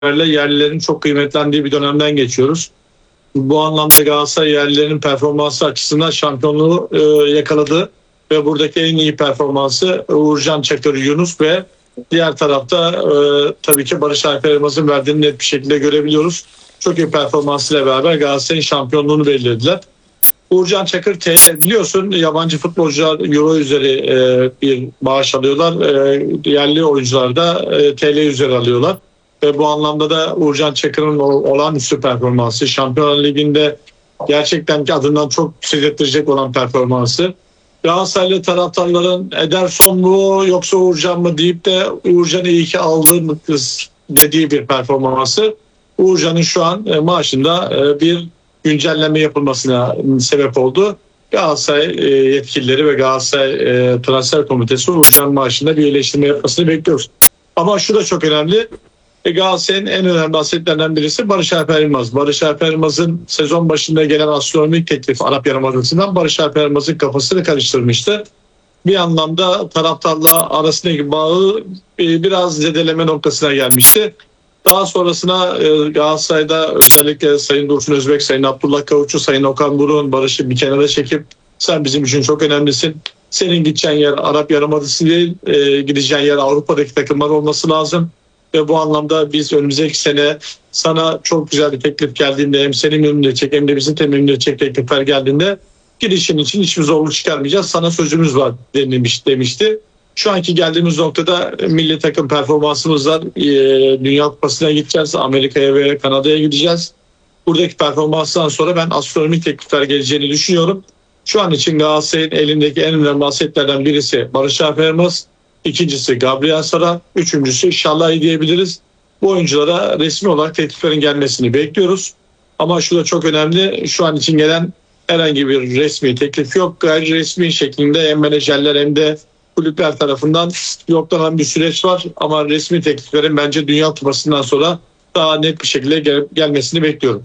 yerlilerin çok kıymetlendiği bir dönemden geçiyoruz. Bu anlamda Galatasaray yerlilerin performansı açısından şampiyonluğu yakaladı ve buradaki en iyi performansı Uğurcan Çakır, Yunus ve diğer tarafta tabii ki Barış Alper Yılmaz'ın verdiğini net bir şekilde görebiliyoruz. Çok iyi performansıyla beraber Galatasaray'ın şampiyonluğunu belirlediler. Uğurcan Çakır biliyorsun yabancı futbolcular euro üzeri bir maaş alıyorlar. Yerli oyuncular da TL üzeri alıyorlar. Ve bu anlamda da Uğurcan Çakır'ın olağanüstü performansı, Şampiyonlar Ligi'nde gerçekten adından çok söz ettirecek olan performansı. Galatasaraylı taraftarların Ederson mu yoksa Uğurcan mı deyip de Uğurcan'ı iyi ki aldığım kız dediği bir performansı. Uğurcan'ın şu an maaşında bir güncelleme yapılmasına sebep oldu. Galatasaray yetkilileri ve Galatasaray Transfer Komitesi Uğurcan maaşında bir iyileştirme yapmasını bekliyoruz. Ama şu da çok önemli. Galatasaray'ın en önemli asetlerinden birisi Barış Alper Yılmaz. Barış Alper Yılmaz'ın sezon başında gelen astronomik teklif Arap Yarımadası'ndan Barış Alper Yılmaz'ın kafasını karıştırmıştı. Bir anlamda taraftarla arasındaki bağı biraz zedeleme noktasına gelmişti. Daha sonrasına Galatasaray'da özellikle Sayın Dursun Özbek, Sayın Abdullah Kavuççu, Sayın Okan Buruk'un Barış'ı bir kenara çekip sen bizim için çok önemlisin. Senin gideceğin yer Arap Yarımadası değil, gideceğin yer Avrupa'daki takımlar olması lazım. Ve bu anlamda biz önümüzdeki sene sana çok güzel bir teklif geldiğinde hem senin memnun edecek hem de bizim de memnun edecek teklifler geldiğinde girişin için hiçbir zorluk çıkarmayacağız. Sana sözümüz var demişti. Şu anki geldiğimiz noktada milli takım performansımız var. Dünya Kupası'na gideceğiz. Amerika'ya ve Kanada'ya gideceğiz. Buradaki performanstan sonra ben astronomik teklifler geleceğini düşünüyorum. Şu an için Galatasaray'ın elindeki en önemli asetlerden birisi Barış Alper Yılmaz. İkincisi Gabriel Sara. Üçüncüsü Şalai diyebiliriz. Bu oyunculara resmi olarak tekliflerin gelmesini bekliyoruz. Ama şu da çok önemli. Şu an için gelen herhangi bir resmi teklif yok. Gayri resmi şeklinde hem menajerler hem de kulüpler tarafından yoklanan bir süreç var. Ama resmi tekliflerin bence Dünya Kupası'ndan sonra daha net bir şekilde gelmesini bekliyorum.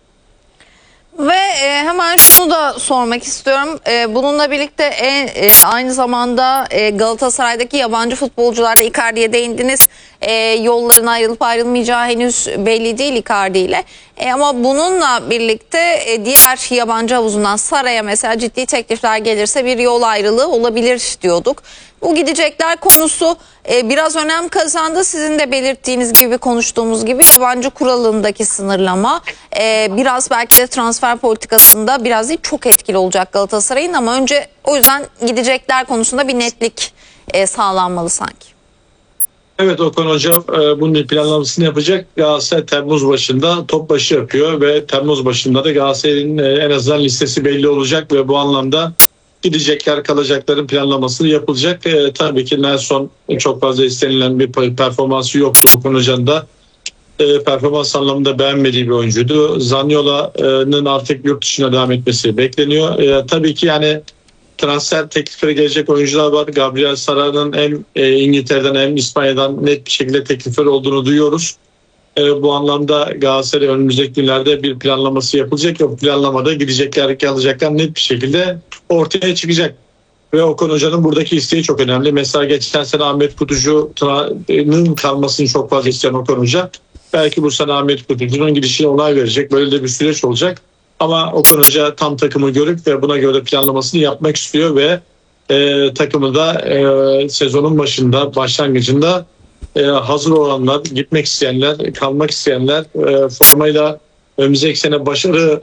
Ve hemen şunu da sormak istiyorum. Bununla birlikte aynı zamanda Galatasaray'daki yabancı futbolcularla Icardi'ye değindiniz. Yolların ayrılıp ayrılmayacağı henüz belli değil Icardi ile. Ama bununla birlikte diğer yabancı havuzundan Sara'ya mesela ciddi teklifler gelirse bir yol ayrılığı olabilir diyorduk. Bu gidecekler konusu biraz önem kazandı. Sizin de belirttiğiniz gibi, konuştuğumuz gibi yabancı kuralındaki sınırlama biraz belki de transfer politikasında biraz değil çok etkili olacak Galatasaray'ın, ama önce o yüzden gidecekler konusunda bir netlik sağlanmalı sanki. Evet, Okan Hocam bunun planlamasını yapacak. Galatasaray Temmuz başında top başı yapıyor ve Temmuz başında da Galatasaray'ın en azından listesi belli olacak ve bu anlamda gidecekler, kalacakların planlaması yapılacak. Tabii ki Nelson çok fazla istenilen bir performansı yoktu. Okan Hoca'nın da performans anlamında beğenmediği bir oyuncuydu. Zaniola'nın artık yurt dışına devam etmesi bekleniyor. Tabii ki yani transfer teklifleri gelecek oyuncular var. Gabriel Sara'nın hem İngiltere'den hem İspanya'dan net bir şekilde teklifler olduğunu duyuyoruz. Bu anlamda Galatasaray önümüzdeki günlerde bir planlaması yapılacak ve bu planlamada gidecekler, kalacaklar net bir şekilde ortaya çıkacak. Ve Okan Hoca'nın buradaki isteği çok önemli. Mesela geçen sene Ahmet Kutucu'nun kalmasını çok fazla isteyen Okan Hoca, belki bu sene Ahmet Kutucu'nun gidişine onay verecek. Böyle de bir süreç olacak. Ama Okan Hoca tam takımı görüp ve buna göre planlamasını yapmak istiyor ve takımı da sezonun başlangıcında hazır olanlar, gitmek isteyenler, kalmak isteyenler, formayla önümüzdeki sene başarı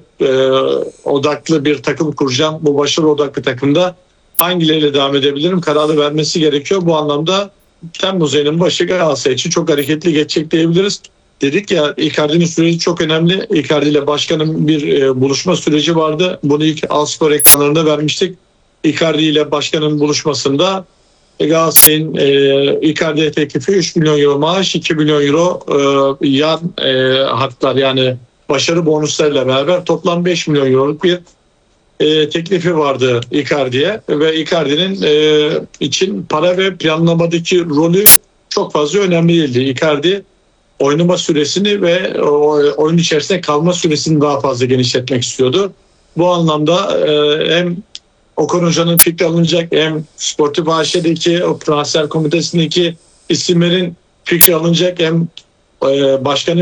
odaklı bir takım kuracağım. Bu başarı odaklı takımda hangileriyle devam edebilirim kararı vermesi gerekiyor. Bu anlamda Temmuz ayının başı Galatasaray için çok hareketli geçecek diyebiliriz. Dedik ya, Icardi'nin süreci çok önemli. Icardi ile başkanın bir buluşma süreci vardı. Bunu ilk Alspor ekranlarında vermiştik. Icardi ile başkanın buluşmasında Galatasaray'ın Icardi'ye teklifi 3 milyon euro maaş, 2 milyon euro yan haklar, yani başarı bonuslarıyla beraber toplam 5 milyon euroluk bir teklifi vardı Icardi'ye ve Icardi'nin için para ve planlamadaki rolü çok fazla önemli değildi. Icardi oynama süresini ve oyun içerisinde kalma süresini daha fazla genişletmek istiyordu. Bu anlamda hem Okan Hoca'nın fikri alınacak hem Sportif AŞ'deki o transfer komitesindeki isimlerin fikri alınacak hem Başkanı